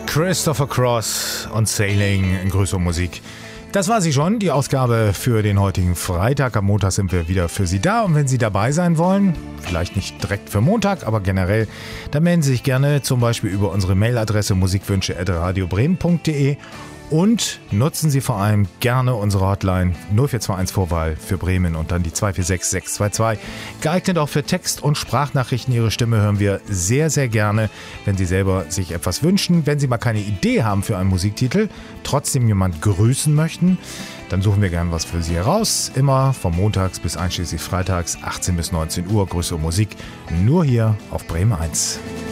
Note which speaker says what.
Speaker 1: Christopher Cross und Sailing in größerer Musik. Das war sie schon, die Ausgabe für den heutigen Freitag. Am Montag sind wir wieder für Sie da. Und wenn Sie dabei sein wollen, vielleicht nicht direkt für Montag, aber generell, dann melden Sie sich gerne zum Beispiel über unsere Mailadresse musikwünsche@radiobremen.de und nutzen Sie vor allem gerne unsere Hotline 0421 Vorwahl für Bremen und dann die 246 622. Geeignet auch für Text- und Sprachnachrichten. Ihre Stimme hören wir sehr, sehr gerne, wenn Sie selber sich etwas wünschen. Wenn Sie mal keine Idee haben für einen Musiktitel, trotzdem jemand grüßen möchten, dann suchen wir gerne was für Sie heraus. Immer von montags bis einschließlich freitags 18 bis 19 Uhr. Grüße und Musik nur hier auf Bremen 1.